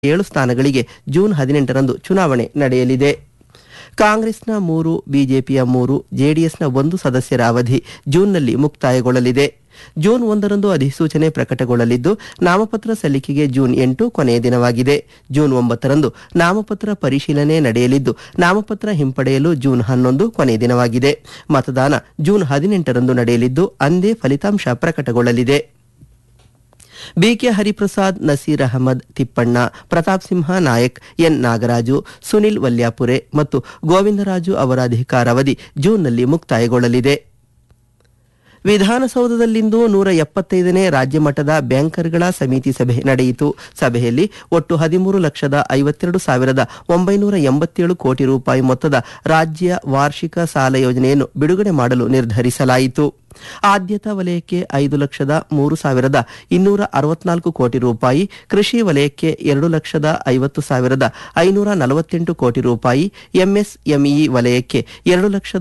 7 ಸ್ಥಾನಗಳಿಗೆ ಜೂನ್ 18ರಂದು ಚುನಾವಣೆ ನಡೆಯಲಿದೆ. ಕಾಂಗ್ರೆಸ್ನ 3, ಬಿಜೆಪಿಯ 3, ಜೆಡಿಎಸ್ನ 1 ಸದಸ್ಯರ ಅವಧಿ ಜೂನ್ನಲ್ಲಿ ಮುಕ್ತಾಯಗೊಳ್ಳಲಿದೆ. ಜೂನ್ 1ರಂದು ಅಧಿಸೂಚನೆ ಪ್ರಕಟಗೊಳ್ಳಲಿದ್ದು, ನಾಮಪತ್ರ ಸಲ್ಲಿಕೆಗೆ ಜೂನ್ 8 ಕೊನೆಯ ದಿನವಾಗಿದೆ. ಜೂನ್ 9ರಂದು ನಾಮಪತ್ರ ಪರಿಶೀಲನೆ ನಡೆಯಲಿದ್ದು, ನಾಮಪತ್ರ ಹಿಂಪಡೆಯಲು ಜೂನ್ 11 ಕೊನೆಯ ದಿನವಾಗಿದೆ. ಮತದಾನ ಜೂನ್ 18ರಂದು ನಡೆಯಲಿದ್ದು, ಅಂದೇ ಫಲಿತಾಂಶ ಪ್ರಕಟಗೊಳ್ಳಲಿದೆ. ಬಿಕೆ ಹರಿಪ್ರಸಾದ್, ನಸೀರ್ ಅಹಮದ್ ತಿಪ್ಪಣ್ಣ, ಪ್ರತಾಪ್ ಸಿಂಹ ನಾಯಕ್, ಎನ್ ನಾಗರಾಜು, ಸುನಿಲ್ ವಲ್ಯಾಪುರೆ ಮತ್ತು ಗೋವಿಂದರಾಜು ಅವರ ಅಧಿಕಾರಾವಧಿ ಜೂನ್ನಲ್ಲಿ ಮುಕ್ತಾಯಗೊಳ್ಳಲಿದೆ. ವಿಧಾನಸೌಧದಲ್ಲಿಂದು 175ನೇ ರಾಜ್ಯ ಮಟ್ಟದ ಬ್ಯಾಂಕರ್ಗಳ ಸಮಿತಿ ಸಭೆ ನಡೆಯಿತು. ಸಭೆಯಲ್ಲಿ ಒಟ್ಟು 13,52,987 ಕೋಟಿ ರೂಪಾಯಿ ಮೊತ್ತದ ರಾಜ್ಯ ವಾರ್ಷಿಕ ಸಾಲ ಯೋಜನೆಯನ್ನು ಬಿಡುಗಡೆ ಮಾಡಲು ನಿರ್ಧರಿಸಲಾಯಿತು. ಆದ್ಯತಾ ವಲಯಕ್ಕೆ 5,03,264 ಕೋಟಿ ರೂಪಾಯಿ, ಕೃಷಿ ವಲಯಕ್ಕೆ 2,50,548 ಕೋಟಿ ರೂಪಾಯಿ, ಎಂಎಸ್ಎಂಇ ವಲಯಕ್ಕೆ 2,00,000